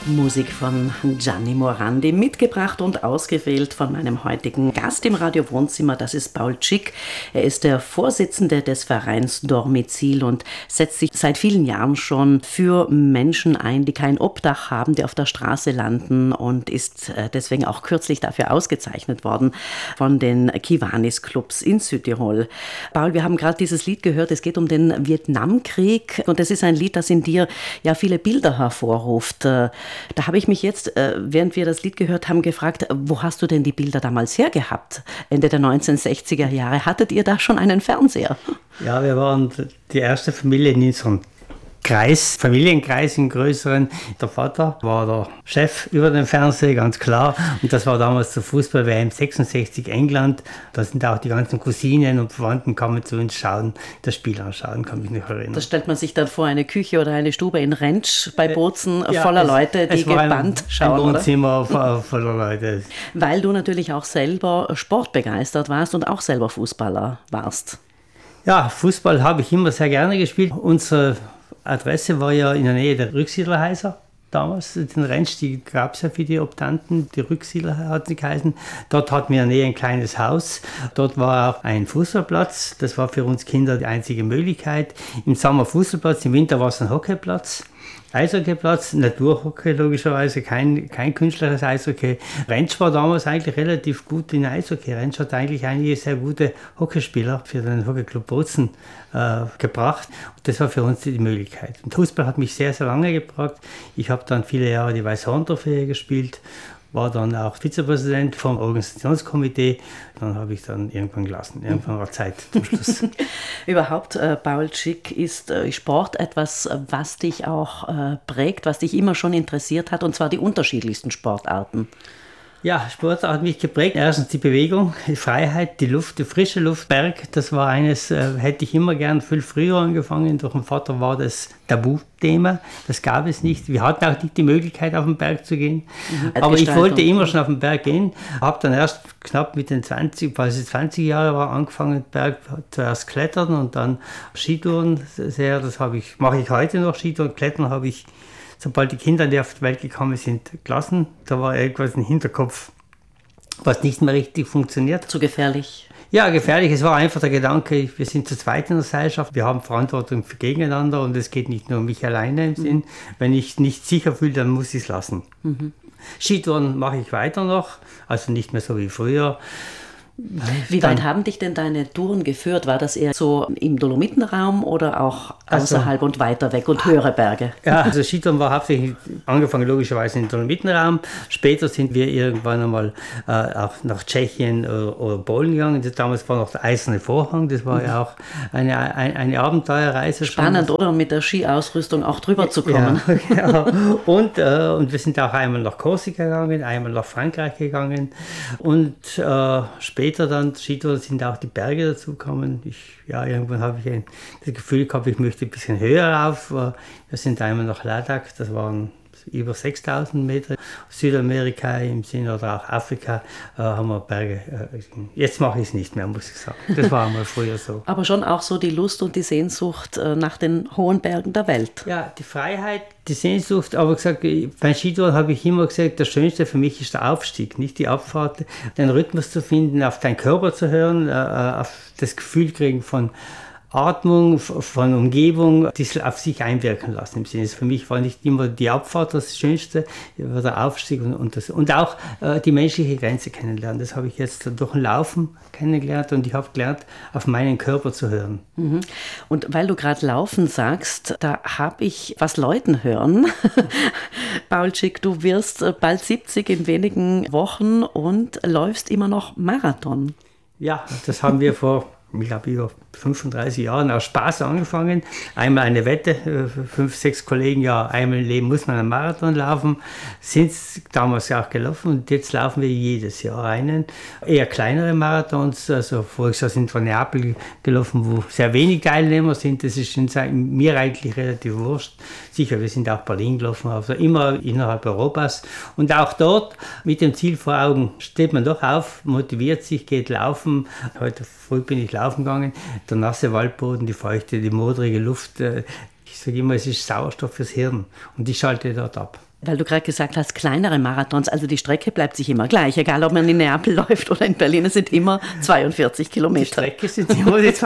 Musik von Gianni Morandi, mitgebracht und ausgewählt von meinem heutigen Gast im Radio Wohnzimmer. Das ist Paul Schick. Er ist der Vorsitzende des Vereins Dormizil und setzt sich seit vielen Jahren schon für Menschen ein, die kein Obdach haben, die auf der Straße landen, und ist deswegen auch kürzlich dafür ausgezeichnet worden von den Kiwanis-Clubs in Südtirol. Paul, wir haben gerade dieses Lied gehört. Es geht um den Vietnamkrieg und es ist ein Lied, das in dir ja viele Bilder hervorruft. Da habe ich mich jetzt, während wir das Lied gehört haben, gefragt, wo hast du denn die Bilder damals hergehabt? Ende der 1960er Jahre. Hattet ihr da schon einen Fernseher? Ja, wir waren die erste Familie in unserem Familienkreis, im größeren. Der Vater war der Chef über den Fernseher, ganz klar. Und das war damals zur Fußball-WM 66 England. Da sind auch die ganzen Cousinen und Verwandten kamen zu uns schauen, das Spiel anschauen, kann mich noch erinnern. Da stellt man sich dann vor, eine Küche oder eine Stube in Rentsch bei Bozen voller Leute, die gebannt schauen, ein Wohnzimmer voller Leute. Weil du natürlich auch selber sportbegeistert warst und auch selber Fußballer warst. Ja, Fußball habe ich immer sehr gerne gespielt. Unsere Adresse war ja in der Nähe der Rücksiedlerhäuser damals. Den Rentsch, die gab es ja für die Optanten, die Rücksiedler hatten sie geheißen. Dort hatten wir in der Nähe ein kleines Haus. Dort war auch ein Fußballplatz. Das war für uns Kinder die einzige Möglichkeit. Im Sommer Fußballplatz, im Winter war es ein Hockeyplatz. Eishockeyplatz, Naturhockey logischerweise, kein künstliches Eishockey. Rentsch war damals eigentlich relativ gut in Eishockey. Rentsch hat eigentlich einige sehr gute Hockeyspieler für den Hockeyclub Bozen gebracht. Und das war für uns die Möglichkeit. Und Fußball hat mich sehr, sehr lange geprägt. Ich habe dann viele Jahre die Weißhorn-Trophäe gespielt, war dann auch Vizepräsident vom Organisationskomitee. Dann habe ich dann irgendwann gelassen. Irgendwann war Zeit zum Schluss. Überhaupt, Paul Schick, ist Sport etwas, was dich auch prägt, was dich immer schon interessiert hat, und zwar die unterschiedlichsten Sportarten. Ja, Sport hat mich geprägt. Erstens die Bewegung, die Freiheit, die Luft, die frische Luft, Berg. Das war eines, hätte ich immer gern viel früher angefangen. Durch den Vater war das Tabuthema. Das gab es nicht. Wir hatten auch nicht die Möglichkeit, auf den Berg zu gehen. Aber ich wollte immer schon auf den Berg gehen. Habe dann erst knapp mit den 20, als ich 20 Jahre war, angefangen, Berg zuerst klettern und dann Skitouren sehr. Das mache ich heute noch. Skitouren, Klettern habe ich, sobald die Kinder, die auf die Welt gekommen sind, gelassen. Da war irgendwas im Hinterkopf, was nicht mehr richtig funktioniert. Zu gefährlich? Ja, gefährlich. Es war einfach der Gedanke, wir sind zu zweit in der Seilschaft, wir haben Verantwortung gegeneinander und es geht nicht nur um mich alleine im Sinn. Wenn ich nicht sicher fühle, dann muss ich es lassen. Skitouren mache ich weiter noch, also nicht mehr so wie früher. Wie weit haben dich denn deine Touren geführt? War das eher so im Dolomitenraum oder auch außerhalb und weiter weg und höhere Berge? Ja, also Skitouren war hauptsächlich angefangen logischerweise im Dolomitenraum. Später sind wir irgendwann einmal auch nach Tschechien oder Polen gegangen. Damals war noch der Eiserne Vorhang. Das war ja auch eine Abenteuerreise. Spannend, oder? Mit der Skiausrüstung auch drüber zu kommen. Ja. Und wir sind auch einmal nach Korsika gegangen, einmal nach Frankreich gegangen und später dann Skitouren sind auch die Berge dazugekommen. Irgendwann habe ich das Gefühl gehabt, ich möchte ein bisschen höher rauf. Wir sind einmal nach Ladakh, das waren über 6000 Meter. Südamerika im Sinne oder auch Afrika haben wir Berge. Jetzt mache ich es nicht mehr, muss ich sagen. Das war einmal früher so. Aber schon auch so die Lust und die Sehnsucht nach den hohen Bergen der Welt. Ja, die Freiheit, die Sehnsucht. Aber gesagt, beim Skitouren habe ich immer gesagt, das Schönste für mich ist der Aufstieg, nicht die Abfahrt. Den Rhythmus zu finden, auf deinen Körper zu hören, auf das Gefühl kriegen von Atmung, von Umgebung, das auf sich einwirken lassen. Im Sinne, für mich war nicht immer die Abfahrt das Schönste, war der Aufstieg und auch die menschliche Grenze kennenlernen. Das habe ich jetzt durch den Laufen kennengelernt und ich habe gelernt, auf meinen Körper zu hören. Und weil du gerade Laufen sagst, da habe ich was läuten hören. Paul Schick, du wirst bald 70 in wenigen Wochen und läufst immer noch Marathon. Ja, das haben wir ich glaube, über 35 Jahren aus Spaß angefangen. Einmal eine Wette, 5, 6 Kollegen, ja, einmal im Leben muss man einen Marathon laufen. Sind damals auch gelaufen und jetzt laufen wir jedes Jahr einen. Eher kleinere Marathons, also voriges Jahr sind wir in Neapel gelaufen, wo sehr wenig Teilnehmer sind. Das ist mir eigentlich relativ wurscht. Sicher, wir sind auch Berlin gelaufen, also immer innerhalb Europas. Und auch dort mit dem Ziel vor Augen steht man doch auf, motiviert sich, geht laufen. Heute früh bin ich laufen gegangen. Der nasse Waldboden, die feuchte, die modrige Luft. Ich sage immer, es ist Sauerstoff fürs Hirn und ich schalte dort ab. Weil du gerade gesagt hast, kleinere Marathons, also die Strecke bleibt sich immer gleich, egal ob man in Neapel läuft oder in Berlin, es sind immer 42 Kilometer. Die Strecke sind immer die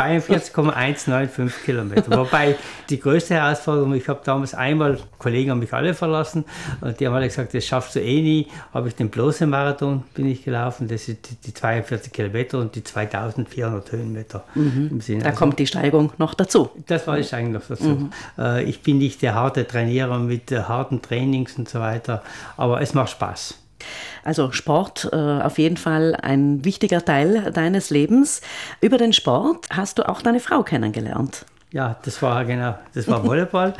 42,195 Kilometer. Wobei die größte Herausforderung, ich habe damals einmal, Kollegen haben mich alle verlassen und die haben alle gesagt, das schaffst du eh nie, habe ich den bloßen Marathon bin ich gelaufen, das sind die 42 Kilometer und die 2400 Höhenmeter. Im Sinne. Da kommt die Steigung noch dazu. Das war die Steigung noch dazu. Ich bin nicht der harte Trainierer mit harten Trainings und so weiter, aber es macht Spaß. Also Sport auf jeden Fall ein wichtiger Teil deines Lebens. Über den Sport hast du auch deine Frau kennengelernt. Ja, das war Volleyball.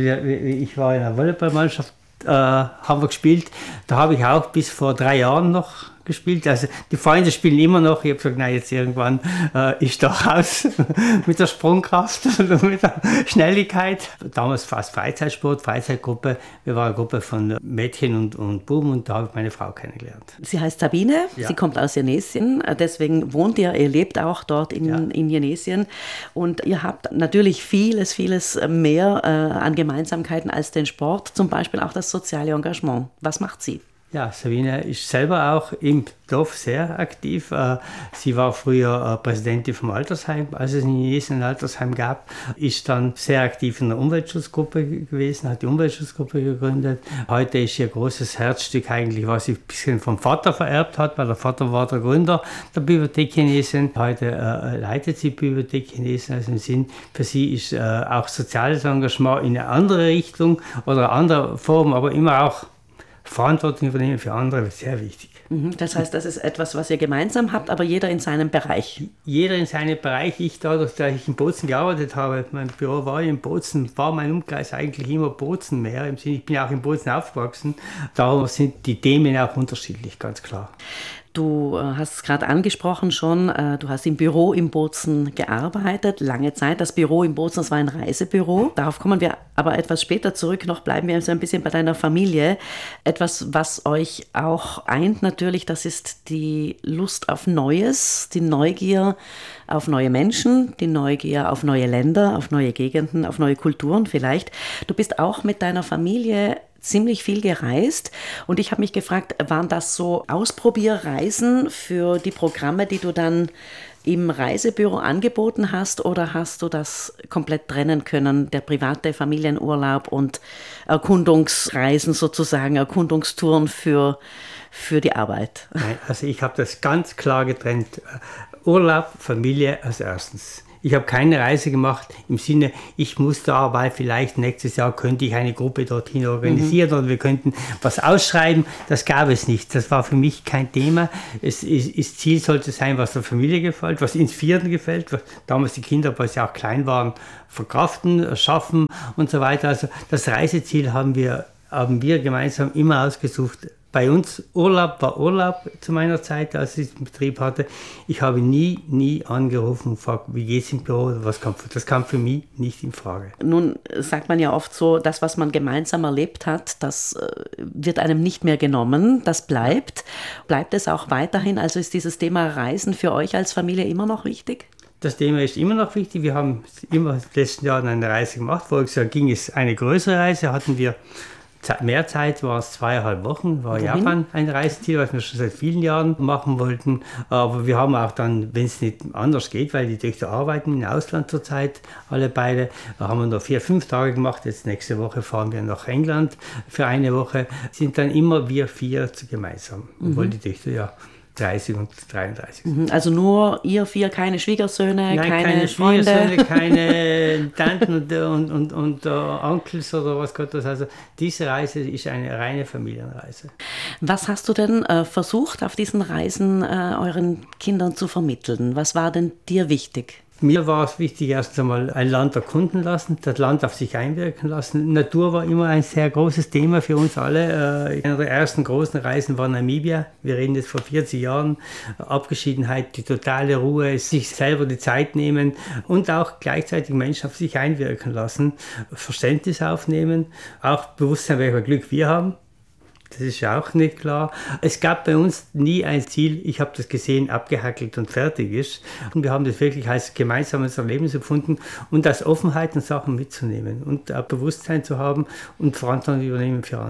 Ich war in einer Volleyballmannschaft, haben wir gespielt. Da habe ich auch bis vor 3 Jahren noch gespielt. Also die Freunde spielen immer noch. Ich habe gesagt, nein, jetzt irgendwann ist doch raus mit der Sprungkraft und mit der Schnelligkeit. Damals fast Freizeitsport, Freizeitgruppe. Wir waren eine Gruppe von Mädchen und Buben und da habe ich meine Frau kennengelernt. Sie heißt Sabine, ja. Sie kommt aus Jenesien, deswegen wohnt ihr lebt auch dort in Jenesien und ihr habt natürlich vieles mehr an Gemeinsamkeiten als den Sport, zum Beispiel auch das soziale Engagement. Was macht sie? Ja, Sabine ist selber auch im Dorf sehr aktiv. Sie war früher Präsidentin vom Altersheim, als es in Jenesien ein Altersheim gab. Ist dann sehr aktiv in der Umweltschutzgruppe gewesen, hat die Umweltschutzgruppe gegründet. Heute ist ihr großes Herzstück eigentlich, was sie ein bisschen vom Vater vererbt hat, weil der Vater war der Gründer der Bibliothek Jenesien. Heute leitet sie die Bibliothek Jenesien. Also im Sinn, für sie ist auch soziales Engagement in eine andere Richtung oder eine andere Form, aber immer auch Verantwortung übernehmen für andere ist sehr wichtig. Das heißt, das ist etwas, was ihr gemeinsam habt, aber jeder in seinem Bereich. Jeder in seinem Bereich. Ich, dadurch, dass ich in Bozen gearbeitet habe, mein Büro war in Bozen, war mein Umkreis eigentlich immer Bozen mehr. Im Sinne, ich bin auch in Bozen aufgewachsen. Darum sind die Themen auch unterschiedlich, ganz klar. Du hast es gerade angesprochen schon, du hast im Büro in Bozen gearbeitet, lange Zeit. Das Büro in Bozen, das war ein Reisebüro. Darauf kommen wir aber etwas später zurück. Noch bleiben wir so ein bisschen bei deiner Familie. Etwas, was euch auch eint natürlich, das ist die Lust auf Neues, die Neugier auf neue Menschen, die Neugier auf neue Länder, auf neue Gegenden, auf neue Kulturen vielleicht. Du bist auch mit deiner Familie ziemlich viel gereist und ich habe mich gefragt, waren das so Ausprobierreisen für die Programme, die du dann im Reisebüro angeboten hast oder hast du das komplett trennen können, der private Familienurlaub und Erkundungsreisen sozusagen, Erkundungstouren für die Arbeit? Nein, also ich habe das ganz klar getrennt. Urlaub, Familie als erstens. Ich habe keine Reise gemacht im Sinne, ich muss da, weil vielleicht nächstes Jahr könnte ich eine Gruppe dorthin organisieren oder wir könnten was ausschreiben. Das gab es nicht. Das war für mich kein Thema. Das Ziel sollte sein, was der Familie gefällt, was uns Vieren gefällt, was damals die Kinder, weil sie auch klein waren, verkraften, schaffen und so weiter. Also das Reiseziel haben wir gemeinsam immer ausgesucht. Bei uns Urlaub war Urlaub zu meiner Zeit, als ich den Betrieb hatte. Ich habe nie angerufen und gefragt, wie geht es im Büro oder was kommt. Das kam für mich nicht in Frage. Nun sagt man ja oft so, das, was man gemeinsam erlebt hat, das wird einem nicht mehr genommen, das bleibt. Bleibt es auch weiterhin? Also ist dieses Thema Reisen für euch als Familie immer noch wichtig? Das Thema ist immer noch wichtig. Wir haben immer in den letzten Jahren eine Reise gemacht. Voriges Jahr ging es eine größere Reise, hatten wir mehr Zeit, war es 2,5 Wochen, war Japan ein Reiseziel, was wir schon seit vielen Jahren machen wollten. Aber wir haben auch dann, wenn es nicht anders geht, weil die Töchter arbeiten im Ausland zurzeit, alle beide, haben wir noch 4-5 Tage gemacht. Jetzt nächste Woche fahren wir nach England für eine Woche. Sind dann immer wir 4 gemeinsam, obwohl die Töchter ja 30 und 33. Also nur ihr 4, keine Schwiegersöhne, Nein, keine Schwiegersöhne, Freunde? keine Tanten und Onkels oder was Gott das. Also diese Reise ist eine reine Familienreise. Was hast du denn versucht, auf diesen Reisen euren Kindern zu vermitteln? Was war denn dir wichtig? Mir war es wichtig, erst einmal ein Land erkunden lassen, das Land auf sich einwirken lassen. Natur war immer ein sehr großes Thema für uns alle. Eine der ersten großen Reisen war Namibia. Wir reden jetzt vor 40 Jahren. Abgeschiedenheit, die totale Ruhe, sich selber die Zeit nehmen und auch gleichzeitig Menschen auf sich einwirken lassen. Verständnis aufnehmen, auch Bewusstsein, welcher Glück wir haben. Das ist ja auch nicht klar. Es gab bei uns nie ein Ziel, ich habe das gesehen, abgehackelt und fertig ist. Und wir haben das wirklich als gemeinsames Erlebnis empfunden und als Offenheit und Sachen mitzunehmen und auch Bewusstsein zu haben und Verantwortung übernehmen für andere.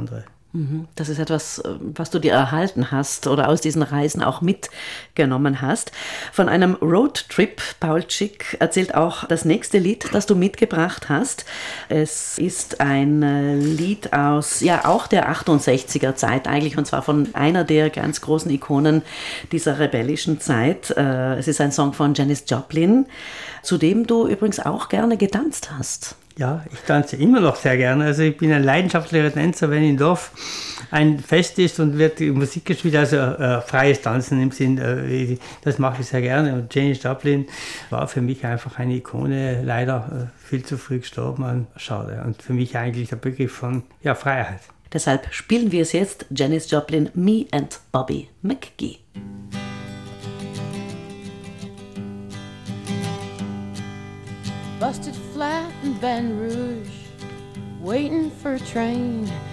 Das ist etwas, was du dir erhalten hast oder aus diesen Reisen auch mitgenommen hast. Von einem Roadtrip, Paul Schick erzählt auch das nächste Lied, das du mitgebracht hast. Es ist ein Lied aus, ja, auch der 68er Zeit eigentlich, und zwar von einer der ganz großen Ikonen dieser rebellischen Zeit. Es ist ein Song von Janis Joplin, zu dem du übrigens auch gerne getanzt hast. Ja, ich tanze immer noch sehr gerne. Also ich bin ein leidenschaftlicher Tänzer, wenn im Dorf ein Fest ist und wird die Musik gespielt, also freies Tanzen im Sinn, das mache ich sehr gerne. Und Janis Joplin war für mich einfach eine Ikone, leider viel zu früh gestorben, schade. Und für mich eigentlich der Begriff von Freiheit. Deshalb spielen wir es jetzt, Janis Joplin, Me and Bobby McGee. Busted flat in Baton Rouge, waiting for a train.